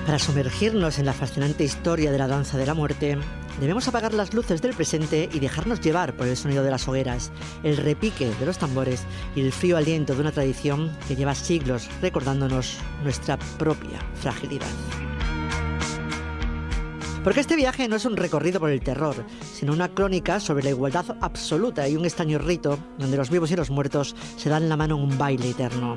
Para sumergirnos en la fascinante historia de la danza de la muerte, debemos apagar las luces del presente y dejarnos llevar por el sonido de las hogueras, el repique de los tambores y el frío aliento de una tradición que lleva siglos recordándonos nuestra propia fragilidad. Porque este viaje no es un recorrido por el terror, sino una crónica sobre la igualdad absoluta y un extraño rito donde los vivos y los muertos se dan la mano en un baile eterno.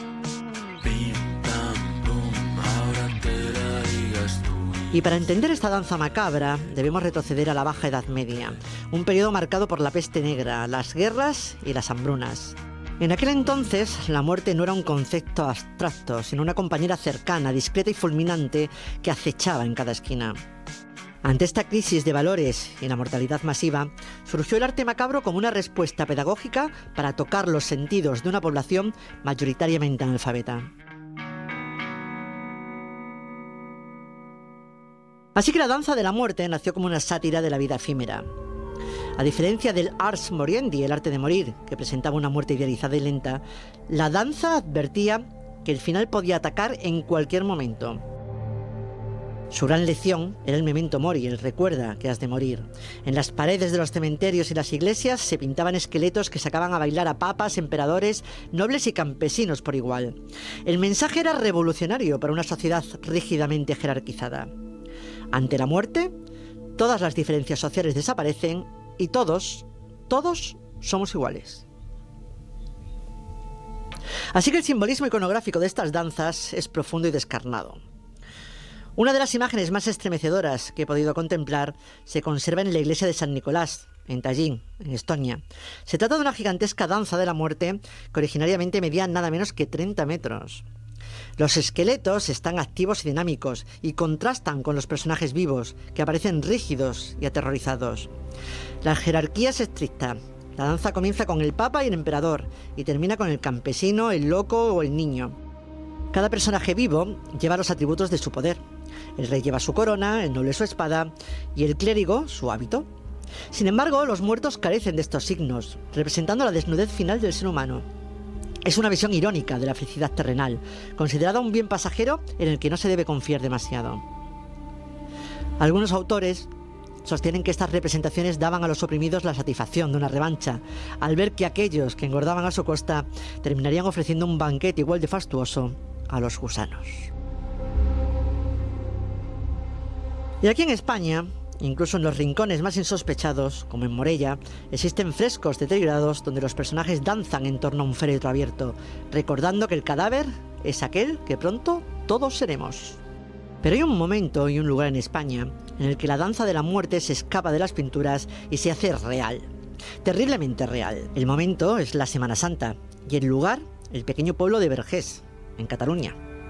Y para entender esta danza macabra, debemos retroceder a la Baja Edad Media, un periodo marcado por la peste negra, las guerras y las hambrunas. En aquel entonces, la muerte no era un concepto abstracto, sino una compañera cercana, discreta y fulminante que acechaba en cada esquina. Ante esta crisis de valores y la mortalidad masiva, surgió el arte macabro como una respuesta pedagógica para tocar los sentidos de una población mayoritariamente analfabeta. Así que la danza de la muerte nació como una sátira de la vida efímera. A diferencia del ars moriendi, el arte de morir, que presentaba una muerte idealizada y lenta, la danza advertía que el final podía atacar en cualquier momento. Su gran lección era el memento mori, el recuerda que has de morir. En las paredes de los cementerios y las iglesias se pintaban esqueletos que sacaban a bailar a papas, emperadores, nobles y campesinos por igual. El mensaje era revolucionario para una sociedad rígidamente jerarquizada. Ante la muerte, todas las diferencias sociales desaparecen y todos somos iguales. Así que el simbolismo iconográfico de estas danzas es profundo y descarnado. Una de las imágenes más estremecedoras que he podido contemplar se conserva en la iglesia de San Nicolás, en Tallin, en Estonia. Se trata de una gigantesca danza de la muerte que originariamente medía nada menos que 30 metros. Los esqueletos están activos y dinámicos y contrastan con los personajes vivos, que aparecen rígidos y aterrorizados. La jerarquía es estricta. La danza comienza con el papa y el emperador y termina con el campesino, el loco o el niño. Cada personaje vivo lleva los atributos de su poder. El rey lleva su corona, el noble su espada y el clérigo su hábito. Sin embargo, los muertos carecen de estos signos, representando la desnudez final del ser humano. Es una visión irónica de la felicidad terrenal, considerada un bien pasajero en el que no se debe confiar demasiado. Algunos autores sostienen que estas representaciones daban a los oprimidos la satisfacción de una revancha, al ver que aquellos que engordaban a su costa terminarían ofreciendo un banquete igual de fastuoso a los gusanos. Y aquí en España, incluso en los rincones más insospechados, como en Morella, existen frescos deteriorados donde los personajes danzan en torno a un féretro abierto, recordando que el cadáver es aquel que pronto todos seremos. Pero hay un momento y un lugar en España en el que la danza de la muerte se escapa de las pinturas y se hace real, terriblemente real. El momento es la Semana Santa y el lugar, el pequeño pueblo de Vergés, en Cataluña.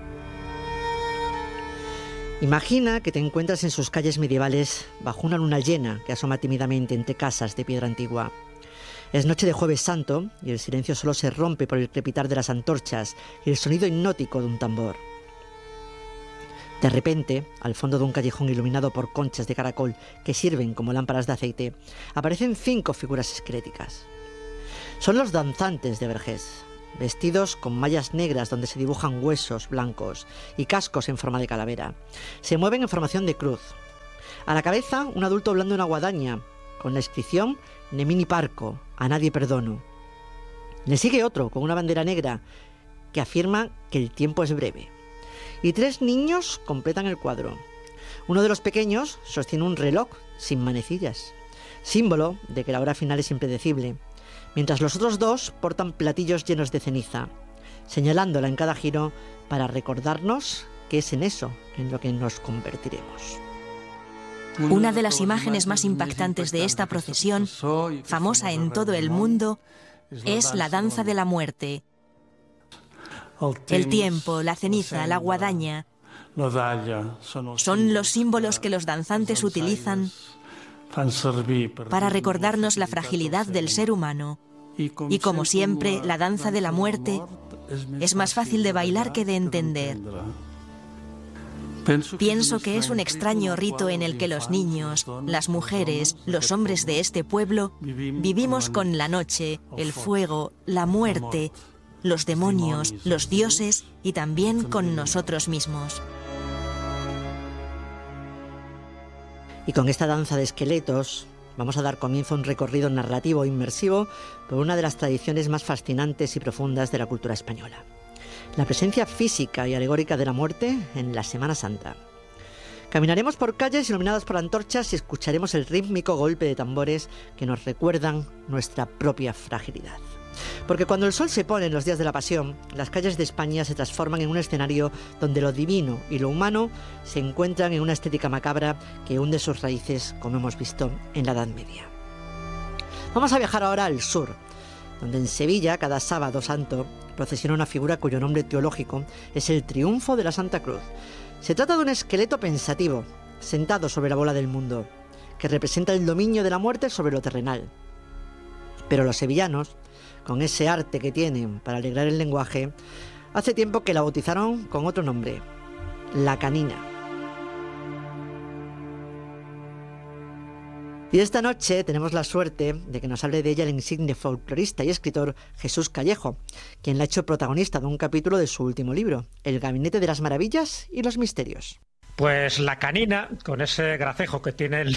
Imagina que te encuentras en sus calles medievales bajo una luna llena que asoma tímidamente entre casas de piedra antigua. Es noche de Jueves Santo y el silencio solo se rompe por el crepitar de las antorchas y el sonido hipnótico de un tambor. De repente, al fondo de un callejón iluminado por conchas de caracol que sirven como lámparas de aceite, aparecen 5 figuras esqueléticas. Son los danzantes de Vergés, vestidos con mallas negras donde se dibujan huesos blancos y cascos en forma de calavera. Se mueven en formación de cruz. A la cabeza, un adulto blando una guadaña, con la inscripción Nemini Parco, a nadie perdono. Le sigue otro, con una bandera negra, que afirma que el tiempo es breve. Y 3 niños completan el cuadro. Uno de los pequeños sostiene un reloj sin manecillas, símbolo de que la hora final es impredecible, mientras los otros 2 portan platillos llenos de ceniza, señalándola en cada giro para recordarnos que es en eso en lo que nos convertiremos. Una de las imágenes más impactantes de esta procesión, famosa en todo el mundo, es la danza de la muerte. El tiempo, la ceniza, la guadaña son los símbolos que los danzantes utilizan para recordarnos la fragilidad del ser humano. Y como siempre, la danza de la muerte es más fácil de bailar que de entender. Pienso que es un extraño rito en el que los niños, las mujeres, los hombres de este pueblo vivimos con la noche, el fuego, la muerte, los demonios, los dioses y también con nosotros mismos. Y con esta danza de esqueletos vamos a dar comienzo a un recorrido narrativo inmersivo por una de las tradiciones más fascinantes y profundas de la cultura española: la presencia física y alegórica de la muerte en la Semana Santa. Caminaremos por calles iluminadas por antorchas y escucharemos el rítmico golpe de tambores que nos recuerdan nuestra propia fragilidad. Porque cuando el sol se pone en los días de la Pasión, las calles de España se transforman en un escenario donde lo divino y lo humano se encuentran en una estética macabra que hunde sus raíces, como hemos visto en la Edad Media. Vamos a viajar ahora al sur, donde en Sevilla, cada sábado santo, procesiona una figura cuyo nombre teológico es el Triunfo de la Santa Cruz. Se trata de un esqueleto pensativo, sentado sobre la bola del mundo, que representa el dominio de la muerte sobre lo terrenal. Pero los sevillanos, con ese arte que tienen para alegrar el lenguaje, hace tiempo que la bautizaron con otro nombre: la canina. Y esta noche tenemos la suerte de que nos hable de ella el insigne folclorista y escritor Jesús Callejo, quien la ha hecho protagonista de un capítulo de su último libro, El Gabinete de las Maravillas y los Misterios. Pues la canina, con ese gracejo que tienen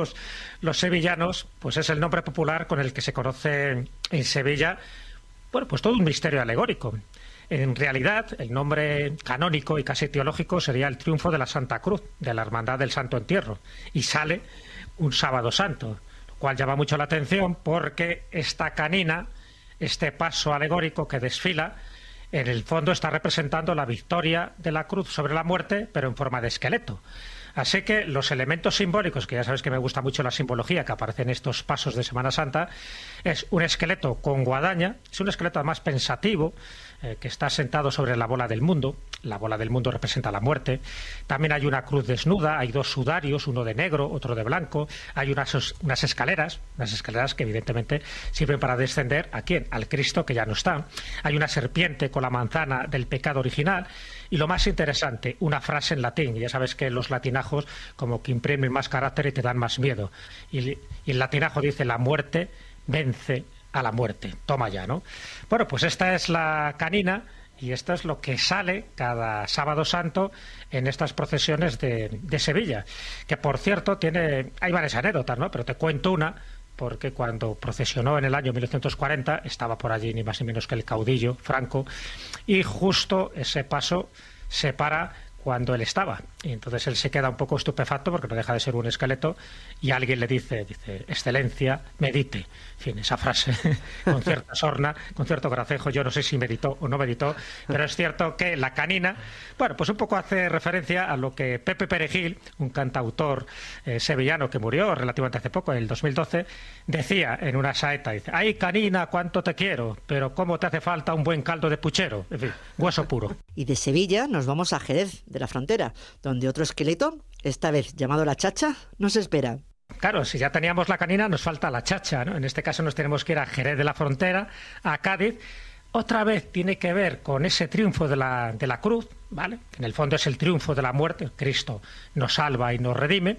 los sevillanos, pues es el nombre popular con el que se conoce en Sevilla, bueno, pues todo un misterio alegórico. En realidad, el nombre canónico y casi teológico sería el Triunfo de la Santa Cruz, de la Hermandad del Santo Entierro, y sale un sábado santo, lo cual llama mucho la atención porque esta canina, este paso alegórico que desfila, en el fondo está representando la victoria de la cruz sobre la muerte, pero en forma de esqueleto. Así que los elementos simbólicos, que ya sabes que me gusta mucho la simbología que aparece en estos pasos de Semana Santa, es un esqueleto con guadaña, es un esqueleto además pensativo, que está sentado sobre la bola del mundo. La bola del mundo representa la muerte. También hay una cruz desnuda, hay dos sudarios, uno de negro, otro de blanco. Hay unas escaleras que evidentemente sirven para descender ¿a quién? Al Cristo que ya no está. Hay una serpiente con la manzana del pecado original. Y lo más interesante, una frase en latín. Ya sabes que los latinajos como que imprimen más carácter y te dan más miedo. Y el latinajo dice: la muerte vence a la muerte. Toma ya, ¿no? Bueno, pues esta es la canina y esto es lo que sale cada sábado santo en estas procesiones de Sevilla, que por cierto hay varias anécdotas, ¿no? Pero te cuento una, porque cuando procesionó en el año 1940 estaba por allí ni más ni menos que el caudillo Franco, y justo ese paso se para cuando él estaba. Y entonces él se queda un poco estupefacto porque no deja de ser un esqueleto y alguien le dice, excelencia, medite. En fin, esa frase con cierta sorna, con cierto gracejo, yo no sé si meditó o no meditó, pero es cierto que la canina, bueno, pues un poco hace referencia a lo que Pepe Perejil, un cantautor sevillano que murió relativamente hace poco, en el 2012, decía en una saeta, dice: ay, canina, cuánto te quiero, pero cómo te hace falta un buen caldo de puchero. En fin, hueso puro. Y de Sevilla nos vamos a Jerez de la Frontera, donde otro esqueleto, esta vez llamado la chacha, nos espera. Claro, si ya teníamos la canina, nos falta la chacha, ¿no? En este caso nos tenemos que ir a Jerez de la Frontera, a Cádiz. Otra vez tiene que ver con ese triunfo de la cruz, ¿vale? En el fondo es el triunfo de la muerte. Cristo nos salva y nos redime.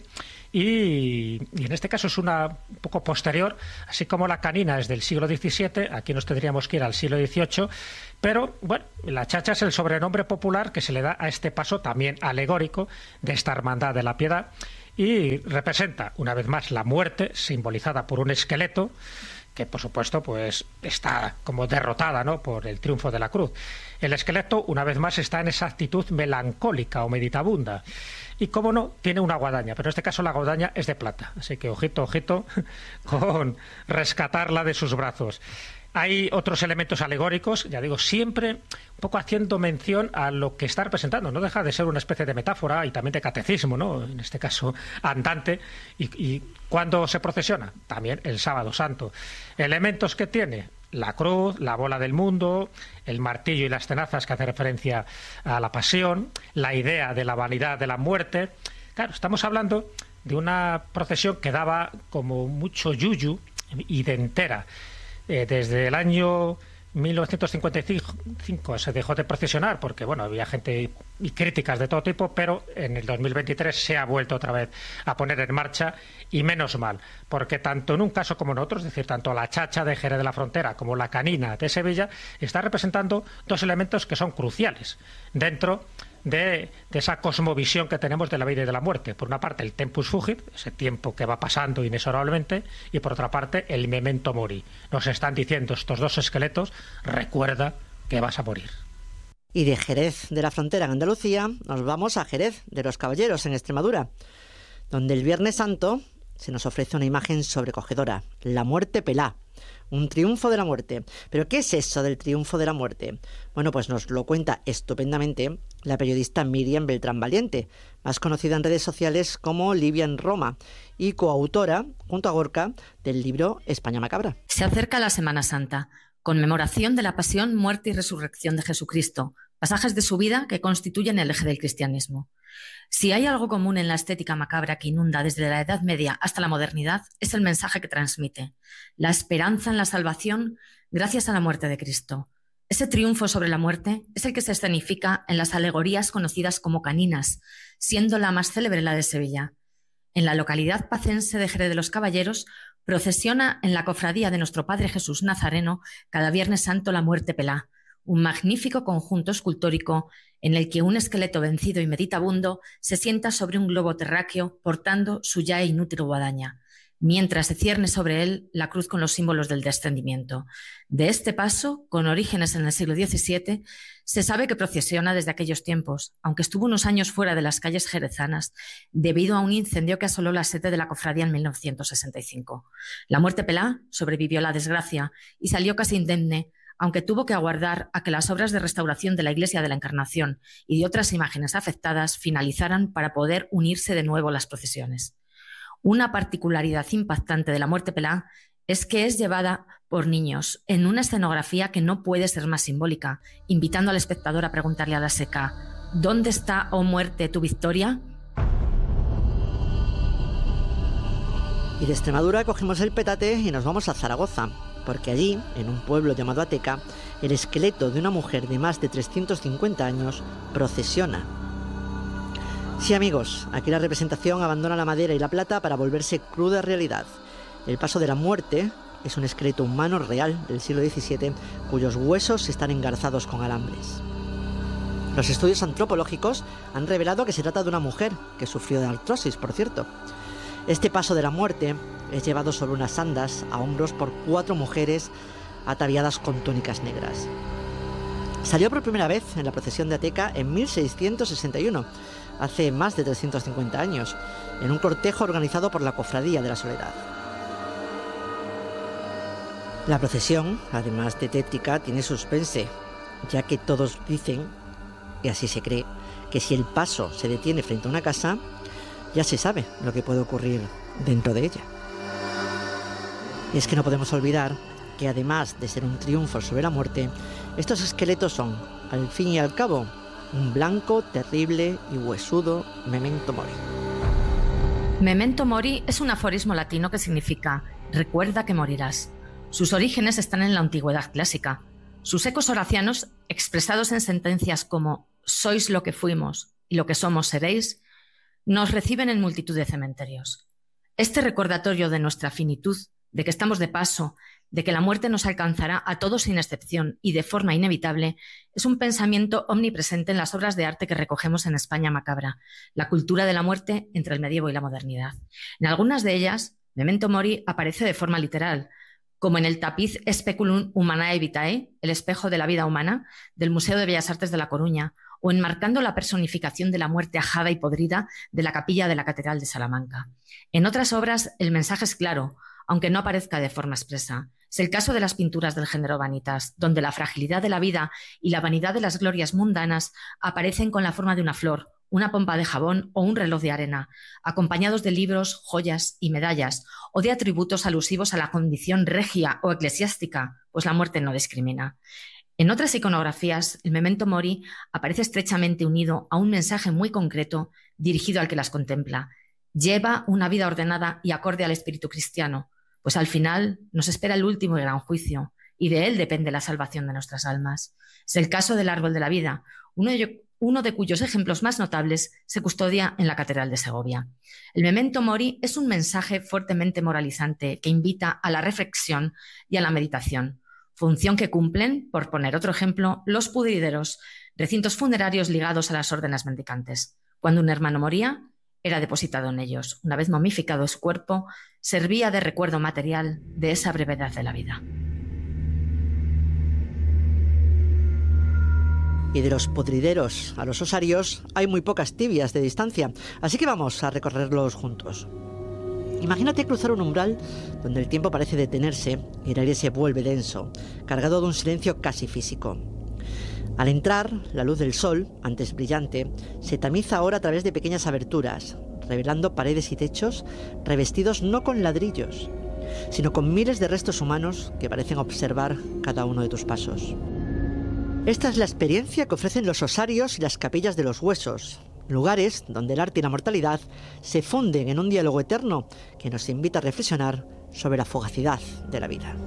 Y en este caso es un poco posterior, así como la canina es del siglo XVII, aquí nos tendríamos que ir al siglo XVIII, pero bueno, la chacha es el sobrenombre popular que se le da a este paso también alegórico de esta Hermandad de la Piedad, y representa una vez más la muerte simbolizada por un esqueleto que por supuesto pues está como derrotada, ¿no?, por el triunfo de la cruz. El esqueleto una vez más está en esa actitud melancólica o meditabunda y, como no, tiene una guadaña, pero en este caso la guadaña es de plata, así que ojito, ojito con rescatarla de sus brazos. Hay otros elementos alegóricos, ya digo, siempre un poco haciendo mención a lo que está representando. No deja de ser una especie de metáfora y también de catecismo, ¿no?, en este caso andante. ¿Y cuándo se procesiona? También el sábado santo. Elementos que tiene: la cruz, la bola del mundo, el martillo y las tenazas, que hace referencia a la pasión, la idea de la vanidad de la muerte. Claro, estamos hablando de una procesión que daba como mucho yuyu y de entera. Desde el año 1955 se dejó de procesionar porque, bueno, había gente y críticas de todo tipo, pero en el 2023 se ha vuelto otra vez a poner en marcha, y menos mal, porque tanto en un caso como en otro, es decir, tanto la chacha de Jerez de la Frontera como la canina de Sevilla, está representando dos elementos que son cruciales dentro de esa cosmovisión que tenemos de la vida y de la muerte. Por una parte, el tempus fugit, ese tiempo que va pasando inexorablemente, y por otra parte, el memento mori. Nos están diciendo estos dos esqueletos: recuerda que vas a morir. Y de Jerez de la Frontera, en Andalucía, nos vamos a Jerez de los Caballeros, en Extremadura, donde el Viernes Santo se nos ofrece una imagen sobrecogedora: la muerte pelá, un triunfo de la muerte. ¿Pero qué es eso del triunfo de la muerte? Bueno, pues nos lo cuenta estupendamente la periodista Miriam Beltrán Valiente, más conocida en redes sociales como Livia en Roma, y coautora, junto a Gorka, del libro España Macabra. Se acerca la Semana Santa, conmemoración de la pasión, muerte y resurrección de Jesucristo, pasajes de su vida que constituyen el eje del cristianismo. Si hay algo común en la estética macabra que inunda desde la Edad Media hasta la modernidad, es el mensaje que transmite: la esperanza en la salvación gracias a la muerte de Cristo. Ese triunfo sobre la muerte es el que se escenifica en las alegorías conocidas como caninas, siendo la más célebre la de Sevilla. En la localidad pacense de Jerez de los Caballeros procesiona en la cofradía de nuestro Padre Jesús Nazareno cada Viernes Santo la muerte pelá, un magnífico conjunto escultórico en el que un esqueleto vencido y meditabundo se sienta sobre un globo terráqueo portando su ya inútil guadaña, mientras se cierne sobre él la cruz con los símbolos del descendimiento. De este paso, con orígenes en el siglo XVII, se sabe que procesiona desde aquellos tiempos, aunque estuvo unos años fuera de las calles jerezanas debido a un incendio que asoló la sede de la cofradía en 1965. La muerte pelá sobrevivió a la desgracia y salió casi indemne, aunque tuvo que aguardar a que las obras de restauración de la Iglesia de la Encarnación y de otras imágenes afectadas finalizaran para poder unirse de nuevo las procesiones. Una particularidad impactante de la muerte pelá es que es llevada por niños en una escenografía que no puede ser más simbólica, invitando al espectador a preguntarle a la seca: ¿dónde está, oh muerte, tu victoria? Y de Extremadura cogemos el petate y nos vamos a Zaragoza, porque allí, en un pueblo llamado Ateca, el esqueleto de una mujer de más de 350 años procesiona. Sí, amigos, aquí la representación abandona la madera y la plata para volverse cruda realidad. El paso de la muerte es un esqueleto humano real del siglo XVII cuyos huesos están engarzados con alambres. Los estudios antropológicos han revelado que se trata de una mujer que sufrió de artrosis, por cierto. Este paso de la muerte es llevado sobre unas andas a hombros por 4 mujeres ataviadas con túnicas negras. Salió por primera vez en la procesión de Ateca en 1661, hace más de 350 años, en un cortejo organizado por la Cofradía de la Soledad. La procesión, además de tétrica, tiene suspense, ya que todos dicen, y así se cree, que si el paso se detiene frente a una casa, ya se sabe lo que puede ocurrir dentro de ella. Y es que no podemos olvidar que además de ser un triunfo sobre la muerte, estos esqueletos son, al fin y al cabo, un blanco, terrible y huesudo memento mori. Memento mori es un aforismo latino que significa recuerda que morirás. Sus orígenes están en la antigüedad clásica. Sus ecos horacianos, expresados en sentencias como sois lo que fuimos y lo que somos seréis, nos reciben en multitud de cementerios. Este recordatorio de nuestra finitud, de que estamos de paso, de que la muerte nos alcanzará a todos sin excepción y de forma inevitable, es un pensamiento omnipresente en las obras de arte que recogemos en España Macabra, la cultura de la muerte entre el medievo y la modernidad. En algunas de ellas, memento mori aparece de forma literal, como en el tapiz Speculum Humanae Vitae, el espejo de la vida humana, del Museo de Bellas Artes de La Coruña, o enmarcando la personificación de la muerte ajada y podrida de la capilla de la Catedral de Salamanca. En otras obras, el mensaje es claro, aunque no aparezca de forma expresa. Es el caso de las pinturas del género vanitas, donde la fragilidad de la vida y la vanidad de las glorias mundanas aparecen con la forma de una flor, una pompa de jabón o un reloj de arena, acompañados de libros, joyas y medallas, o de atributos alusivos a la condición regia o eclesiástica, pues la muerte no discrimina. En otras iconografías, el memento mori aparece estrechamente unido a un mensaje muy concreto dirigido al que las contempla. Lleva una vida ordenada y acorde al espíritu cristiano, pues al final nos espera el último y gran juicio, y de él depende la salvación de nuestras almas. Es el caso del árbol de la vida, uno de cuyos ejemplos más notables se custodia en la Catedral de Segovia. El memento mori es un mensaje fuertemente moralizante que invita a la reflexión y a la meditación, función que cumplen, por poner otro ejemplo, los pudrideros, recintos funerarios ligados a las órdenes mendicantes. Cuando un hermano moría, era depositado en ellos. Una vez momificado su cuerpo, servía de recuerdo material de esa brevedad de la vida. Y de los podrideros a los osarios hay muy pocas tibias de distancia, así que vamos a recorrerlos juntos. Imagínate cruzar un umbral donde el tiempo parece detenerse y el aire se vuelve denso, cargado de un silencio casi físico. Al entrar, la luz del sol, antes brillante, se tamiza ahora a través de pequeñas aberturas, revelando paredes y techos revestidos no con ladrillos, sino con miles de restos humanos que parecen observar cada uno de tus pasos. Esta es la experiencia que ofrecen los osarios y las capillas de los huesos, lugares donde el arte y la mortalidad se funden en un diálogo eterno que nos invita a reflexionar sobre la fugacidad de la vida.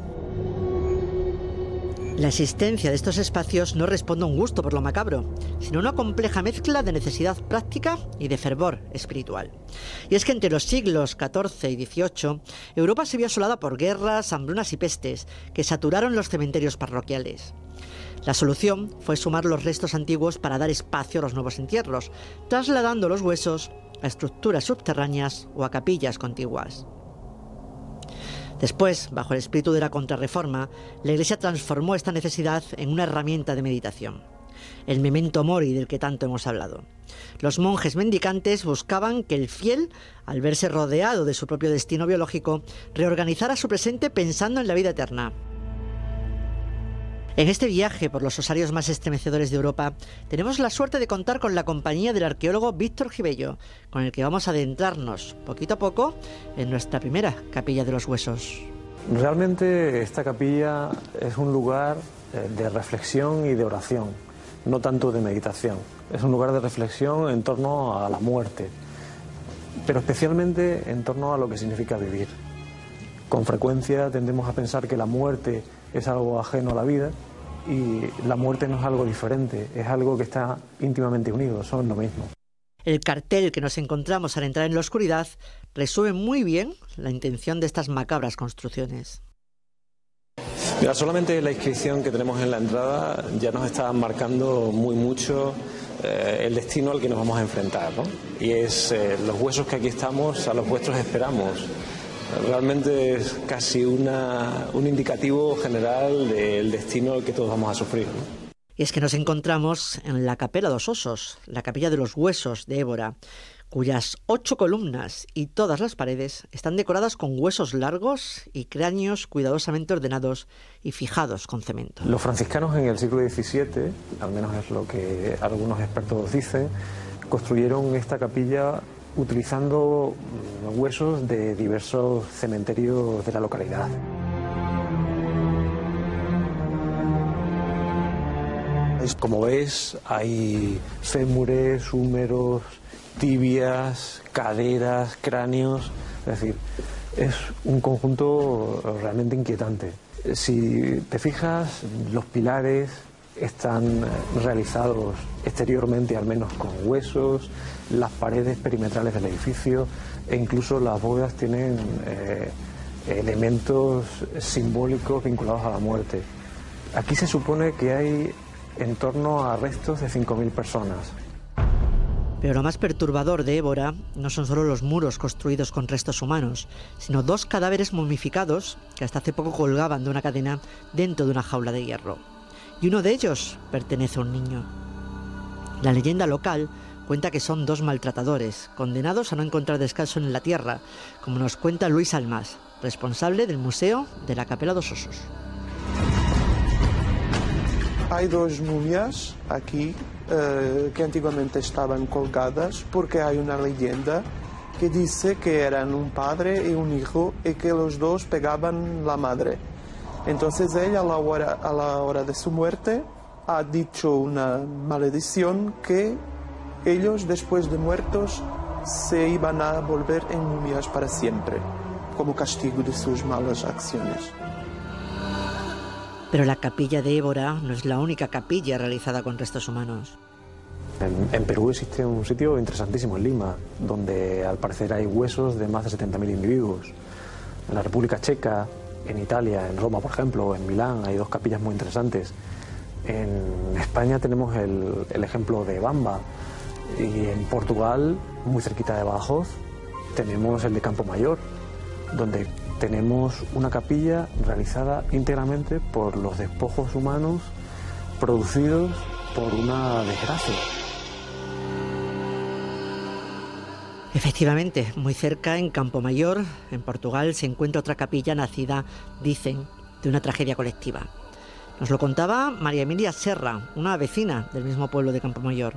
La existencia de estos espacios no responde a un gusto por lo macabro, sino a una compleja mezcla de necesidad práctica y de fervor espiritual. Y es que entre los siglos XIV y XVIII, Europa se vio asolada por guerras, hambrunas y pestes que saturaron los cementerios parroquiales. La solución fue sumar los restos antiguos para dar espacio a los nuevos entierros, trasladando los huesos a estructuras subterráneas o a capillas contiguas. Después, bajo el espíritu de la Contrarreforma, la Iglesia transformó esta necesidad en una herramienta de meditación, el memento mori del que tanto hemos hablado. Los monjes mendicantes buscaban que el fiel, al verse rodeado de su propio destino biológico, reorganizara su presente pensando en la vida eterna. En este viaje por los osarios más estremecedores de Europa, tenemos la suerte de contar con la compañía del arqueólogo Víctor Gibello, con el que vamos a adentrarnos poquito a poco en nuestra primera capilla de los huesos. Realmente esta capilla es un lugar de reflexión y de oración, no tanto de meditación. Es un lugar de reflexión en torno a la muerte, pero especialmente en torno a lo que significa vivir. Con frecuencia tendemos a pensar que la muerte es algo ajeno a la vida, y la muerte no es algo diferente, es algo que está íntimamente unido, son lo mismo. El cartel que nos encontramos al entrar en la oscuridad resume muy bien la intención de estas macabras construcciones. Mira, solamente la inscripción que tenemos en la entrada ya nos está marcando mucho el destino al que nos vamos a enfrentar, ¿no? Y es los huesos que aquí estamos, a los vuestros esperamos. Realmente es casi un indicativo general del destino al que todos vamos a sufrir, ¿no? Y es que nos encontramos en la Capela dos Osos, la capilla de los huesos de Évora, cuyas 8 columnas y todas las paredes están decoradas con huesos largos y cráneos cuidadosamente ordenados y fijados con cemento. Los franciscanos en el siglo XVII, al menos es lo que algunos expertos dicen, construyeron esta capilla utilizando huesos de diversos cementerios de la localidad. Como ves, hay fémures, húmeros, tibias, caderas, cráneos, es decir, es un conjunto realmente inquietante. Si te fijas, los pilares están realizados exteriormente al menos con huesos, las paredes perimetrales del edificio e incluso las bóvedas tienen elementos simbólicos vinculados a la muerte. Aquí se supone que hay en torno a restos de 5.000 personas. Pero lo más perturbador de Évora no son solo los muros construidos con restos humanos, sino 2 cadáveres momificados que hasta hace poco colgaban de una cadena dentro de una jaula de hierro. Y uno de ellos pertenece a un niño. La leyenda local cuenta que son 2 maltratadores, condenados a no encontrar descanso en la tierra, como nos cuenta Luis Almás, responsable del Museo de la Capela dos Osos. Hay 2 momias aquí que antiguamente estaban colgadas porque hay una leyenda que dice que eran un padre y un hijo y que los 2 pegaban la madre. Entonces ella a la hora de su muerte ha dicho una maldición que ellos después de muertos se iban a volver en momias para siempre, como castigo de sus malas acciones. Pero la capilla de Évora no es la única capilla realizada con restos humanos. En Perú existe un sitio interesantísimo, en Lima, donde al parecer hay huesos de más de 70.000 individuos. En la República Checa, en Italia, en Roma, por ejemplo, en Milán, hay 2 capillas muy interesantes. En España tenemos el ejemplo de Bamba, y en Portugal, muy cerquita de Badajoz, tenemos el de Campomayor, donde tenemos una capilla realizada íntegramente por los despojos humanos producidos por una desgracia. Efectivamente, muy cerca, en Campomayor, en Portugal, se encuentra otra capilla nacida, dicen, de una tragedia colectiva. Nos lo contaba María Emilia Serra, una vecina del mismo pueblo de Campomayor.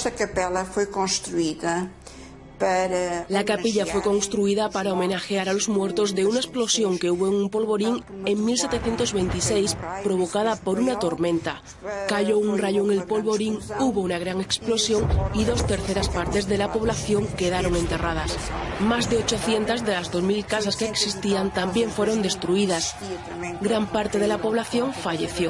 La capilla fue construida para homenajear a los muertos de una explosión que hubo en un polvorín en 1726 provocada por una tormenta. Cayó un rayo en el polvorín, hubo una gran explosión y 2/3 partes de la población quedaron enterradas. Más de 800 de las 2000 casas que existían también fueron destruidas. Gran parte de la población falleció.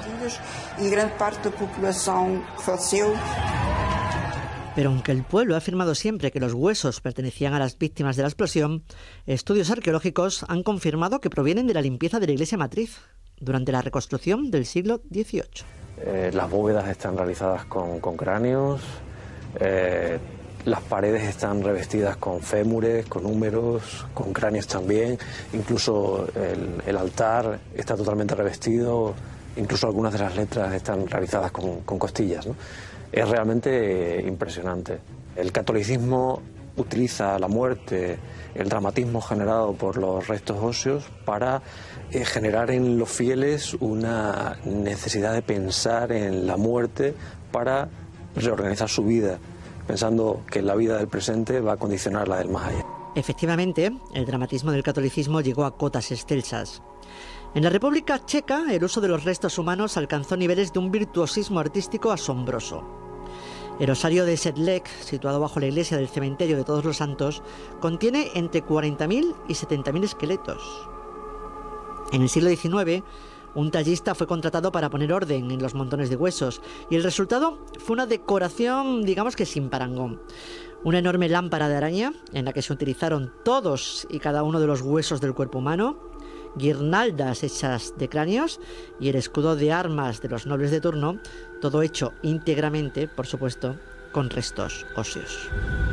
Pero aunque el pueblo ha afirmado siempre que los huesos pertenecían a las víctimas de la explosión, estudios arqueológicos han confirmado que provienen de la limpieza de la iglesia matriz durante la reconstrucción del siglo XVIII. Las bóvedas están realizadas con cráneos, las paredes están revestidas con fémures, con húmeros, con cráneos también, incluso el altar está totalmente revestido, incluso algunas de las letras están realizadas con costillas, ¿no? Es realmente impresionante. El catolicismo utiliza la muerte, el dramatismo generado por los restos óseos para generar en los fieles una necesidad de pensar en la muerte para reorganizar su vida, pensando que la vida del presente va a condicionar la del más allá. Efectivamente, el dramatismo del catolicismo llegó a cotas excelsas. En la República Checa, el uso de los restos humanos alcanzó niveles de un virtuosismo artístico asombroso. El osario de Sedlec, situado bajo la iglesia del cementerio de Todos los Santos, contiene entre 40.000 y 70.000 esqueletos. En el siglo XIX, un tallista fue contratado para poner orden en los montones de huesos, y el resultado fue una decoración, digamos que sin parangón. Una enorme lámpara de araña, en la que se utilizaron todos y cada uno de los huesos del cuerpo humano, guirnaldas hechas de cráneos y el escudo de armas de los nobles de turno, todo hecho íntegramente, por supuesto, con restos óseos.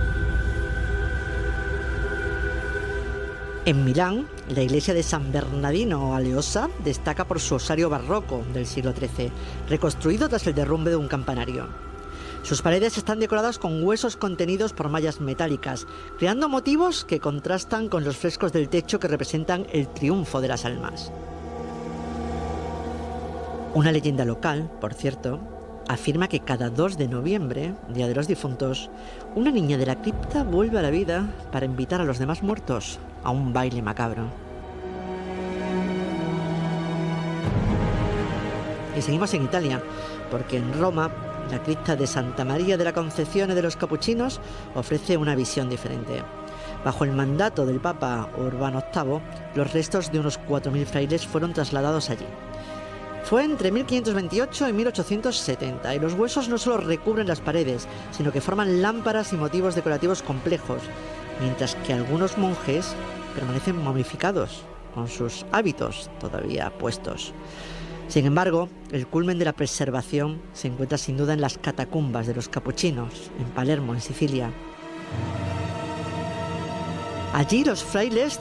En Milán, la iglesia de San Bernardino a Leosa destaca por su osario barroco del siglo XIII, reconstruido tras el derrumbe de un campanario. Sus paredes están decoradas con huesos contenidos por mallas metálicas, creando motivos que contrastan con los frescos del techo que representan el triunfo de las almas. Una leyenda local, por cierto, afirma que cada 2 de noviembre, Día de los Difuntos, una niña de la cripta vuelve a la vida para invitar a los demás muertos a un baile macabro. Y seguimos en Italia, porque en Roma, la cripta de Santa María de la Concepción de los Capuchinos ofrece una visión diferente. Bajo el mandato del Papa Urbano VIII, los restos de unos 4.000 frailes fueron trasladados allí. Fue entre 1528 y 1870, y los huesos no solo recubren las paredes, sino que forman lámparas y motivos decorativos complejos, mientras que algunos monjes permanecen momificados, con sus hábitos todavía puestos. Sin embargo, el culmen de la preservación se encuentra sin duda en las catacumbas de los capuchinos, en Palermo, en Sicilia. Allí los frailes